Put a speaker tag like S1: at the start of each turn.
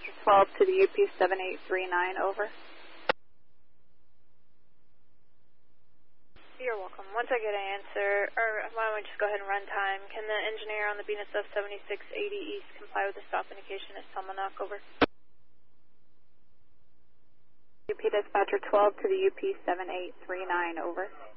S1: Dispatcher 12 to the UP 7839, over.
S2: You're welcome. Once I get an answer, or why don't we just go ahead and run time, can the engineer on the BNSF 7680 East comply with the stop indication as Tomonac, over?
S1: UP Dispatcher 12 to the UP 7839, over.